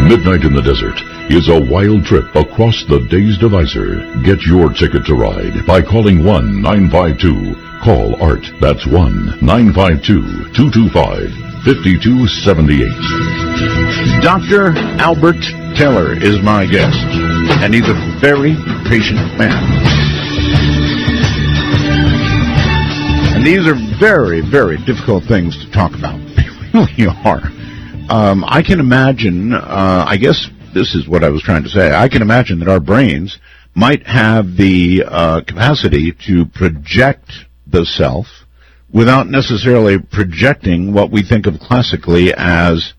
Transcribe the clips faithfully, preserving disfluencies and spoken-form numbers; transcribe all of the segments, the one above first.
Midnight in the Desert is a wild trip across the Days Divisor. Get your ticket to ride by calling one nine five two call ART. That's one nine five two, two two five, five two seven eight. Doctor Albert Taylor is my guest, and he's a very patient man. And these are very, very difficult things to talk about. They really are. Um, I can imagine, uh, I guess this is what I was trying to say, I can imagine that our brains might have the uh, capacity to project the self without necessarily projecting what we think of classically as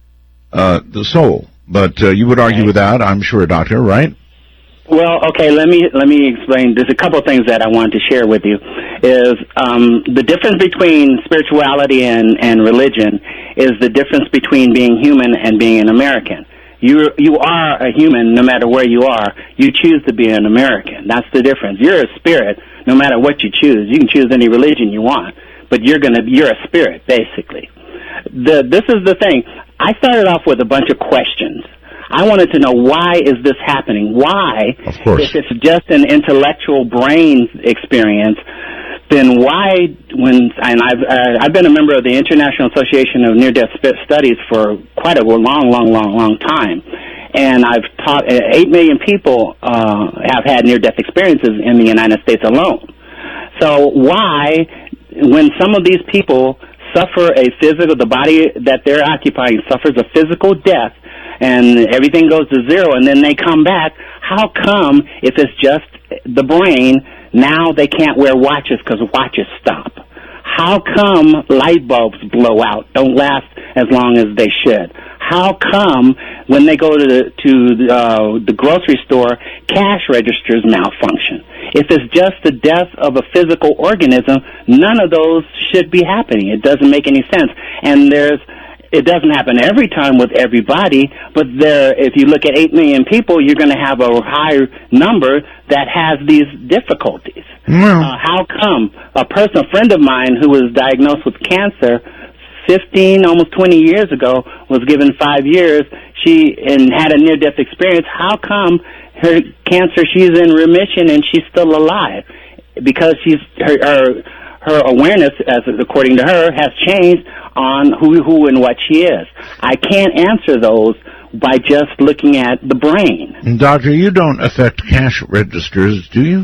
uh, the soul. But uh, you would argue okay. with that, I'm sure, Doctor, right? Well, okay, let me let me explain. There's a couple of things that I want to share with you. Is um, the difference between spirituality and, and religion is the difference between being human and being an American. You you are a human no matter where you are. You choose to be an American. That's the difference. You're a spirit no matter what you choose. You can choose any religion you want, but you're gonna you're a spirit basically. The this is the thing. I started off with a bunch of questions. I wanted to know, why is this happening? Why, of course, if it's just an intellectual brain experience, then why, when, and I've, uh, I've been a member of the International Association of Near-Death Studies for quite a long, long, long, long time. And I've taught, uh, eight million people uh, have had near-death experiences in the United States alone. So why, when some of these people suffer a physical, the body that they're occupying suffers a physical death, and everything goes to zero, and then they come back, how come, if it's just the brain, now they can't wear watches because watches stop? How come light bulbs blow out, don't last as long as they should? How come when they go to the, to uh, the grocery store, cash registers malfunction? If it's just the death of a physical organism, none of those should be happening. It doesn't make any sense. And there's It doesn't happen every time with everybody, but there, if you look at eight million people, you're going to have a higher number that has these difficulties. Mm. Uh, how come a person, a friend of mine who was diagnosed with cancer fifteen, almost twenty years ago, was given five years, she and had a near-death experience. How come her cancer, she's in remission and she's still alive? Because she's her, her her awareness, as according to her, has changed on who, who and what she is. I can't answer those by just looking at the brain. Doctor, you don't affect cash registers, do you?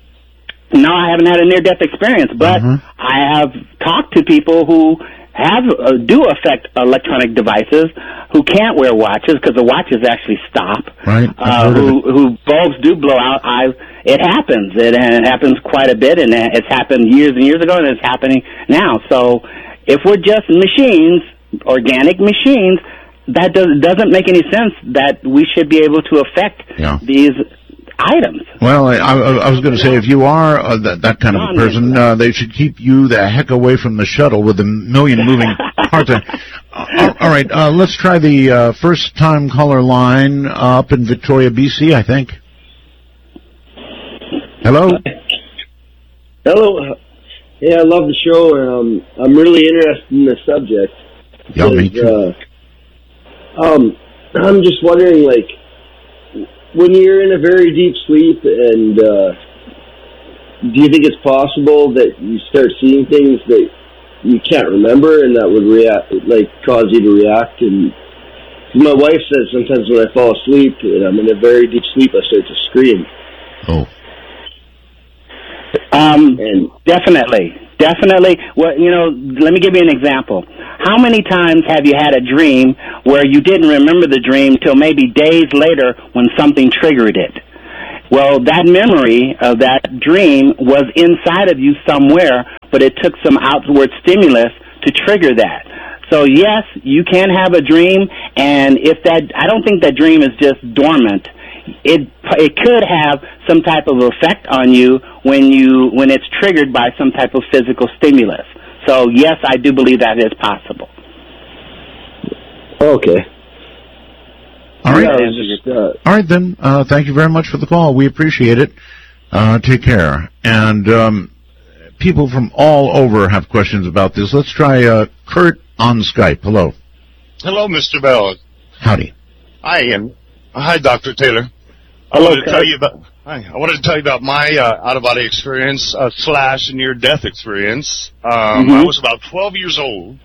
No, I haven't had a near-death experience, but mm-hmm. I have talked to people who have uh, do affect electronic devices, who can't wear watches because the watches actually stop. Right. Uh, who who bulbs do blow out. I it happens. It, and it happens quite a bit, and it's happened years and years ago, and it's happening now. So if we're just machines, organic machines, that does, doesn't make any sense that we should be able to affect yeah. these items. Well, I, I, I was going to say, if you are uh, that, that kind of a person, uh, they should keep you the heck away from the shuttle with a million moving parts. Uh, all right, uh, let's try the uh, first-time caller line up in Victoria, B C, I think. Hello? Hello. Yeah, I love the show. Um, I'm really interested in the subject. Yeah, me too. Uh, um, I'm just wondering, like, when you're in a very deep sleep, and uh, do you think it's possible that you start seeing things that you can't remember, and that would react, like, cause you to react? And my wife says sometimes when I fall asleep and I'm in a very deep sleep, I start to scream. Oh. Um, and definitely, definitely. Well, you know, let me give you an example. How many times have you had a dream where you didn't remember the dream till maybe days later when something triggered it? Well, that memory of that dream was inside of you somewhere, but it took some outward stimulus to trigger that. So yes, you can have a dream, and if that, I don't think that dream is just dormant. It it could have some type of effect on you when you when it's triggered by some type of physical stimulus. So yes, I do believe that is possible. Okay. All right. Yeah, just, uh, All right then. Uh, thank you very much for the call. We appreciate it. Uh, take care. And um, people from all over have questions about this. Let's try uh, Kurt on Skype. Hello. Hello, Mister Bell. Howdy. Hi, Ian. Hi, Doctor Taylor. I Hello, wanted to Kurt. tell you about. Hi. I wanted to tell you about my uh, out-of-body experience uh, slash near-death experience. Um, Mm-hmm. I was about twelve years old,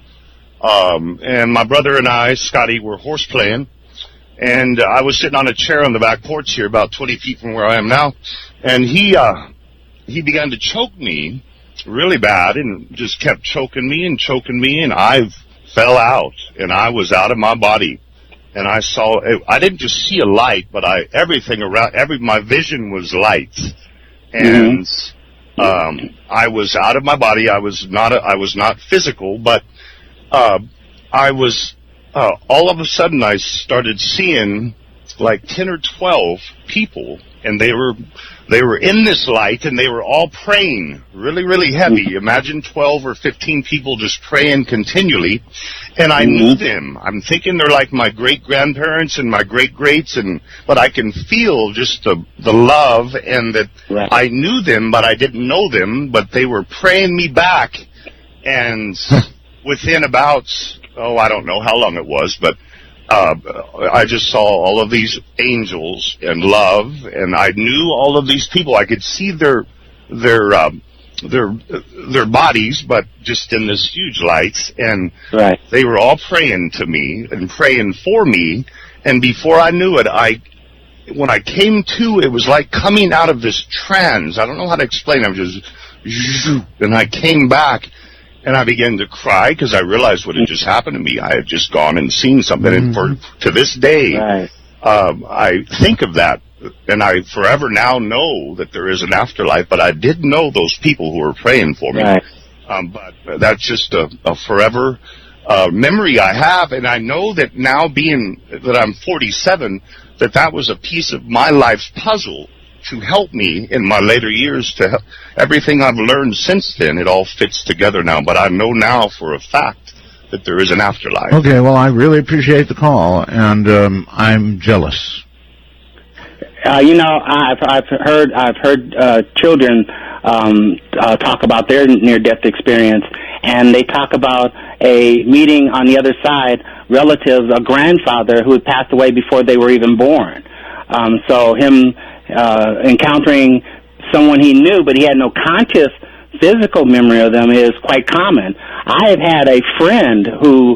um, and my brother and I, Scotty, were horse playing, and uh, I was sitting on a chair on the back porch here, about twenty feet from where I am now, and he uh, he began to choke me really bad, and just kept choking me and choking me, and I fell out, and I was out of my body. And I saw, I didn't just see a light, but I, everything around, every, my vision was lights. And, mm-hmm. um, I was out of my body. I was not, a, I was not physical, but, uh, I was, uh, all of a sudden I started seeing like ten or twelve people, and they were, they were in this light, and they were all praying really, really heavy. Imagine twelve or fifteen people just praying continually. And I knew them. I'm thinking they're like my great-grandparents and my great-greats, and but I can feel just the the love, and that right. I knew them, but I didn't know them, but they were praying me back. And within about, oh, I don't know how long it was, but uh, I just saw all of these angels and love, and I knew all of these people. I could see their their um, their their bodies, but just in this huge lights, and right. they were all praying to me and praying for me. And before I knew it, I when I came to, it was like coming out of this trance. I don't know how to explain it. I was just, and I came back, and I began to cry because I realized what had just happened to me. I had just gone and seen something, mm-hmm. and for to this day, right. um, I think of that. And I forever now know that there is an afterlife, but I did know those people who were praying for me. Right. Um, but that's just a, a forever uh, memory I have, and I know that now, being that I'm forty-seven, that that was a piece of my life's puzzle to help me in my later years. To help everything I've learned since then, it all fits together now. But I know now for a fact that there is an afterlife. Okay, well, I really appreciate the call, and um, I'm jealous. Uh, you know, I've I've heard I've heard uh, children um, uh, talk about their near-death experience, and they talk about a meeting on the other side, relatives, a grandfather who had passed away before they were even born. Um, so him uh, encountering someone he knew, but he had no conscious physical memory of them, is quite common. I have had a friend who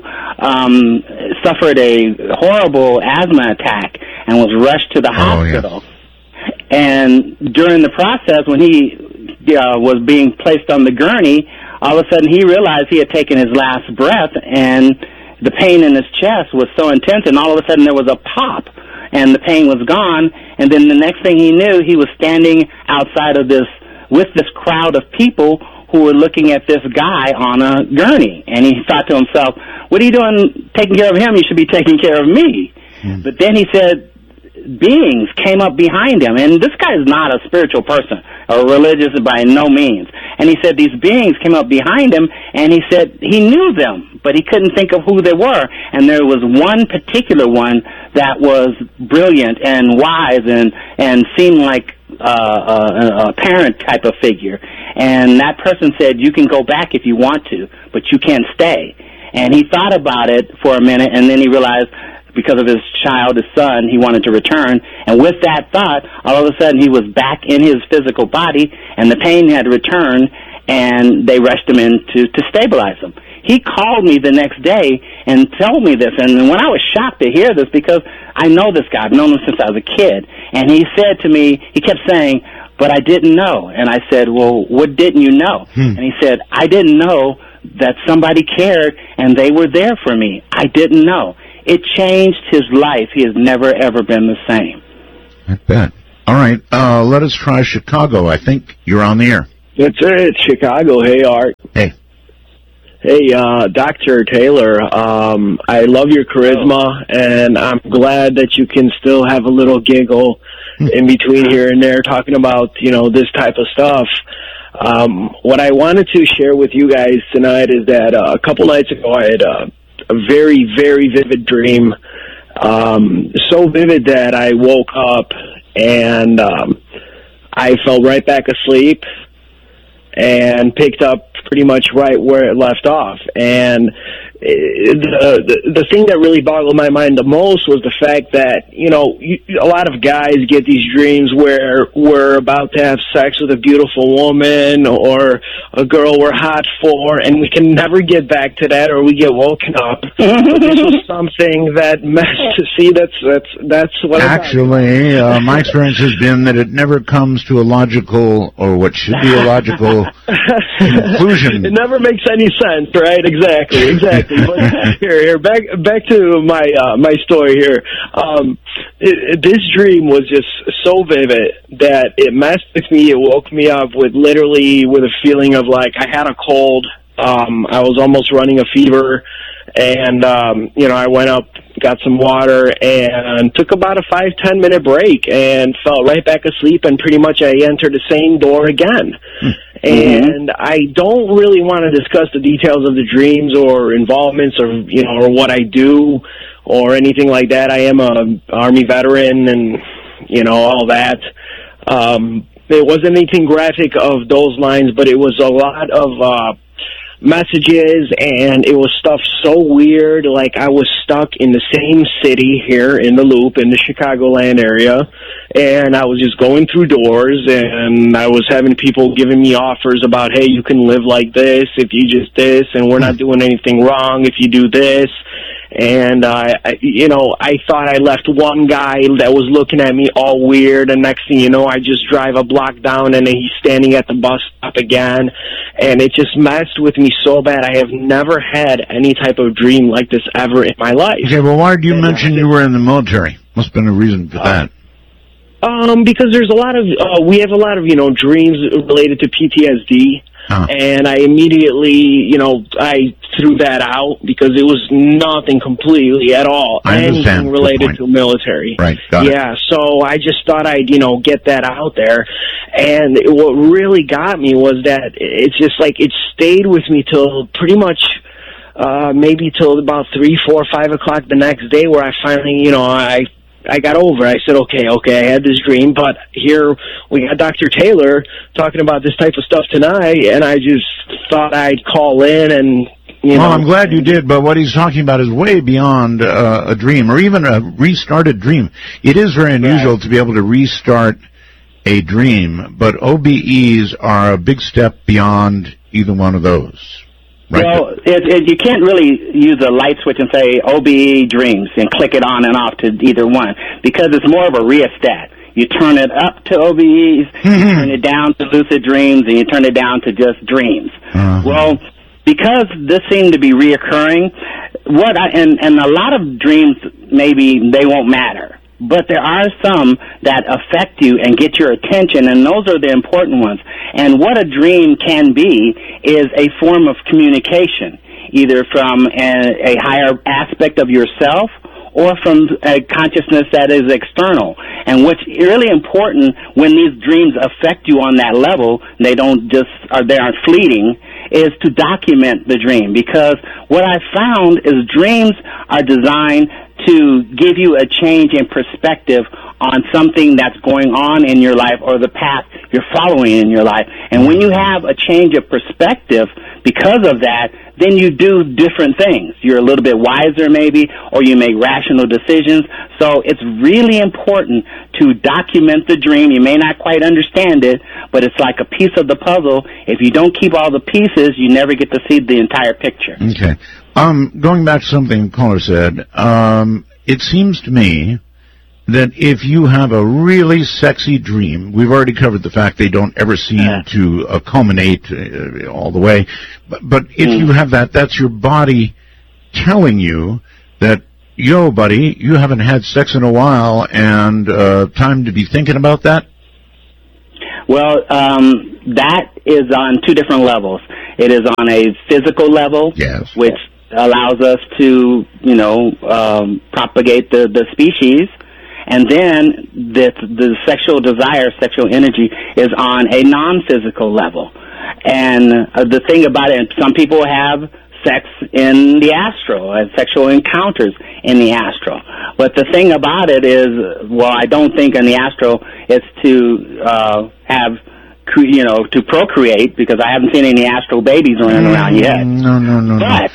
um, suffered a horrible asthma attack and was rushed to the hospital. Oh, yeah. And during the process, when he uh, was being placed on the gurney, all of a sudden he realized he had taken his last breath, and the pain in his chest was so intense, and all of a sudden there was a pop, and the pain was gone. And then the next thing he knew, he was standing outside of this with this crowd of people who were looking at this guy on a gurney. And he thought to himself, what are you doing taking care of him? You should be taking care of me. Mm. But then he said beings came up behind him. And this guy is not a spiritual person or religious by no means. And he said these beings came up behind him, and he said he knew them, but he couldn't think of who they were. And there was one particular one that was brilliant and wise and, and seemed like Uh, a, a parent type of figure. And that person said, you can go back if you want to, but you can't stay. And he thought about it for a minute, and then he realized because of his child, his son, he wanted to return. And with that thought, all of a sudden he was back in his physical body, and the pain had returned, and they rushed him in to, to stabilize him. He called me the next day and told me this, and when I was shocked to hear this, because I know this guy, I've known him since I was a kid, and he said to me, he kept saying, but I didn't know. And I said, well, what didn't you know? Hmm. And he said, I didn't know that somebody cared and they were there for me. I didn't know. It changed his life. He has never, ever been the same. I bet. All right, uh, let us try Chicago. I think you're on the air. That's it, Chicago. Hey, Art. Hey. Hey, uh, Doctor Taylor, um, I love your charisma, and I'm glad that you can still have a little giggle in between here and there talking about, you know, this type of stuff. Um, what I wanted to share with you guys tonight is that uh, a couple nights ago I had a, a very, very vivid dream, um, so vivid that I woke up and um, I fell right back asleep and picked up pretty much right where it left off. And the, the the thing that really boggled my mind the most was the fact that, you know, you, a lot of guys get these dreams where we're about to have sex with a beautiful woman or a girl we're hot for, and we can never get back to that, or we get woken up. But this was something that messed. See, that's that's that's what. Actually, uh, my experience has been that it never comes to a logical, or what should be a logical conclusion. It never makes any sense, right? Exactly, exactly. But here, here, back back to my uh, my story here. Um, it, it, this dream was just so vivid that it messed with me. It woke me up with literally with a feeling of like I had a cold. Um, I was almost running a fever, and um, you know, I went up, got some water, and took about a five ten minute break, and fell right back asleep. And pretty much I entered the same door again. Mm-hmm. And I don't really want to discuss the details of the dreams or involvements or, you know, or what I do or anything like that. I am a Army veteran and, you know, all that. Um, it wasn't anything graphic of those lines, but it was a lot of, uh, messages, and it was stuff so weird. Like I was stuck in the same city here in the Loop in the Chicagoland area, and I was just going through doors, and I was having people giving me offers about, hey, you can live like this if you just this, and we're not doing anything wrong if you do this. And, uh, I, you know, I thought I left one guy that was looking at me all weird, and next thing you know, I just drive a block down, and he's standing at the bus stop again, and it just messed with me so bad. I have never had any type of dream like this ever in my life. Okay, well, why did you and mention you were in the military? Must have been a reason for that. Uh, um, because there's a lot of, uh, we have a lot of, you know, dreams related to P T S D. Huh. And I immediately, you know, I threw that out because it was nothing completely at all. I anything related to military. Right, got yeah, it. So I just thought I'd, you know, get that out there. And it, what really got me was that it's just like it stayed with me till pretty much uh maybe till about three, four, five o'clock the next day, where I finally, you know, I I got over it. I said, okay, okay, I had this dream, but here we got Doctor Taylor talking about this type of stuff tonight, and I just thought I'd call in and, you well, know. I'm glad you did, but what he's talking about is way beyond uh, a dream, or even a restarted dream. It is very unusual right. to be able to restart a dream, but O B Es are a big step beyond either one of those. Right. Well, it, it, you can't really use a light switch and say O B E dreams and click it on and off to either one, because it's more of a rheostat. You turn it up to O B Es, mm-hmm. you turn it down to lucid dreams, and you turn it down to just dreams. Uh-huh. Well, because this seemed to be reoccurring, what I, and, and a lot of dreams, maybe they won't matter. But there are some that affect you and get your attention, and those are the important ones. And what a dream can be is a form of communication, either from a, a higher aspect of yourself or from a consciousness that is external. And what's really important when these dreams affect you on that level, they don't just, or they aren't fleeting, is to document the dream. Because what I found is dreams are designed to give you a change in perspective on something that's going on in your life or the path you're following in your life. And when you have a change of perspective because of that, then you do different things. You're a little bit wiser maybe, or you make rational decisions. So it's really important to document the dream. You may not quite understand it, but it's like a piece of the puzzle. If you don't keep all the pieces, you never get to see the entire picture. Okay. Um, going back to something the caller said, um, it seems to me that if you have a really sexy dream, we've already covered the fact they don't ever seem yeah. to uh, culminate uh, all the way, but, but if mm. you have that, that's your body telling you that, yo, buddy, you haven't had sex in a while, and uh, time to be thinking about that? Well, um, that is on two different levels. It is on a physical level, yes. which allows us to, you know, um, propagate the, the species. And then the, the sexual desire, sexual energy is on a non-physical level. And uh, the thing about it, some people have sex in the astral, and sexual encounters in the astral. But the thing about it is, well, I don't think in the astral it's to uh, have, you know, to procreate, because I haven't seen any astral babies running around yet. No, no, no, but, no.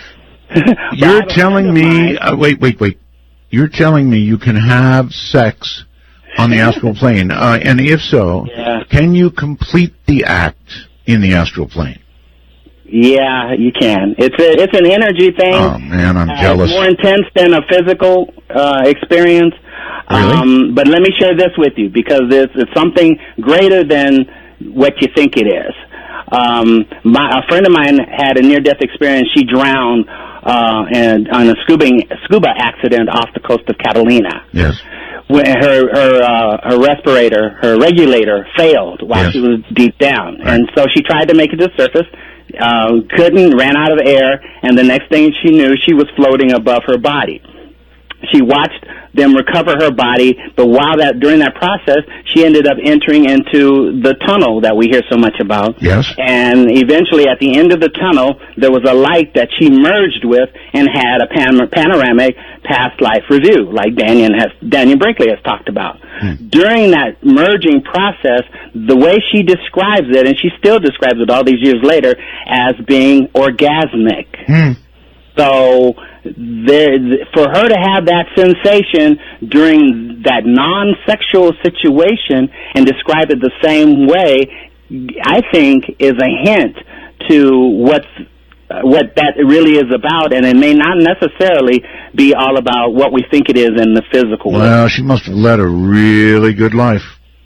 You're telling me, uh, wait, wait, wait. You're telling me you can have sex on the astral plane, uh, and if so, yeah. can you complete the act in the astral plane? Yeah, you can. It's a, it's an energy thing. Oh man, I'm uh, jealous. It's more intense than a physical uh, experience. Really? Um, but let me share this with you because it's, it's something greater than what you think it is. Um, my, a friend of mine had a near-death experience. She drowned uh, and on a scuba scuba accident off the coast of Catalina. Yes. When her her uh, her respirator, her regulator failed while Yes. she was deep down, Right. and so she tried to make it to the surface. Uh, couldn't, ran out of air, and the next thing she knew, she was floating above her body. She watched them recover her body, but while that during that process, she ended up entering into the tunnel that we hear so much about. Yes. And eventually, at the end of the tunnel, there was a light that she merged with and had a pan- panoramic past life review, like Daniel has Daniel Brinkley has talked about. Hmm. During that merging process, the way she describes it, and she still describes it all these years later, as being orgasmic. Hmm. So there, for her to have that sensation during that non-sexual situation and describe it the same way, I think is a hint to what's what that really is about, and it may not necessarily be all about what we think it is in the physical world. Well, she must have led a really good life.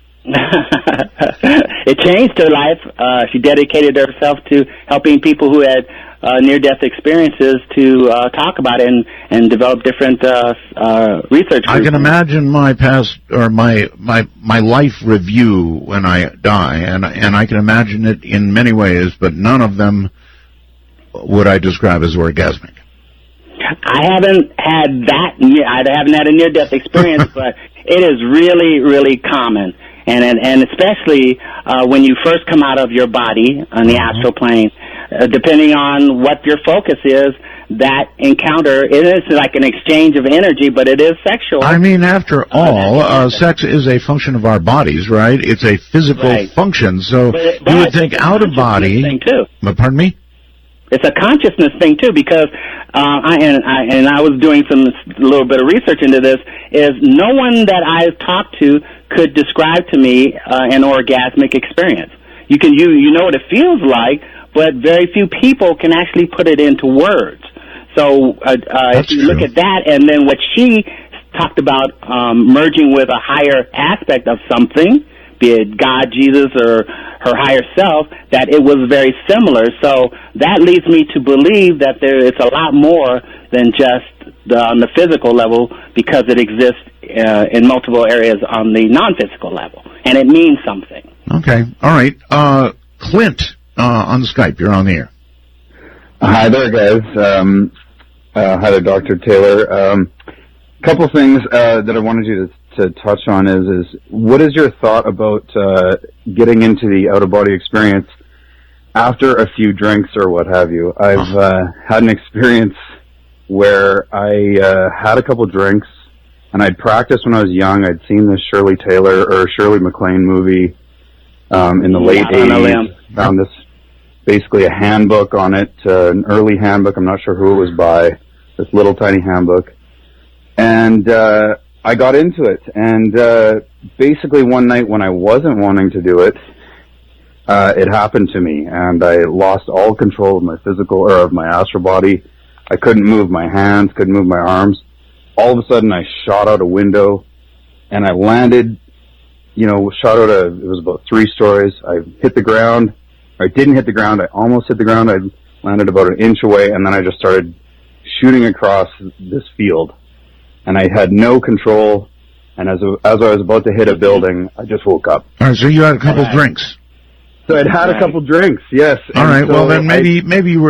It changed her life. Uh, she dedicated herself to helping people who had uh, near-death experiences to uh, talk about it and, and develop different uh, uh, research groups. I can imagine my past or my my my life review when I die, and and I can imagine it in many ways, but none of them would I describe as orgasmic. I haven't had that. I haven't had a near-death experience, but it is really, really common, and and, and especially uh, when you first come out of your body on the Mm-hmm. astral plane. Uh, depending on what your focus is, that encounter it is like an exchange of energy, but it is sexual. I mean, after all, uh, sex is a function of our bodies, right? It's a physical Right. function. So But it- you but would it's think a out of body. consciousness thing too. But pardon me? It's a consciousness thing too, because uh, I and I and I was doing some a little bit of research into this. Is no one that I've talked to could describe to me uh, an orgasmic experience. You can you you know what it feels like, but very few people can actually put it into words. So uh, uh, if you true. look at that, and then what she talked about um, merging with a higher aspect of something, be it God, Jesus, or her higher self, that it was very similar. So that leads me to believe that there it's a lot more than just the, on the physical level, because it exists uh, in multiple areas on the non-physical level, and it means something. Okay. All right. Uh, Clint uh, on Skype. You're on the air. Hi there, guys. Um, uh, hi there, Doctor Taylor. Um, couple things uh, that I wanted you to, to touch on is, is what is your thought about uh, getting into the out-of-body experience after a few drinks or what have you? I've uh, had an experience where I uh, had a couple drinks, and I'd practiced when I was young. I'd seen this Shirley Taylor or Shirley MacLaine movie um, in the late Yeah, on the eighties. limb. Found this basically a handbook on it, uh, an early handbook. I'm not sure who it was by, this little tiny handbook. And uh, I got into it. And uh, basically one night when I wasn't wanting to do it, uh, it happened to me. And I lost all control of my physical, or of my astral body. I couldn't move my hands, couldn't move my arms. All of a sudden I shot out a window and I landed, you know, shot out a, it was about three stories. I hit the ground. I didn't hit the ground. I almost hit the ground. I landed about an inch away, and then I just started shooting across this field. And I had no control. And as a, as I was about to hit a building, I just woke up. All right. So you had a couple Right. drinks. So I'd had a couple drinks, yes. All And right. so Well, then I- maybe maybe you were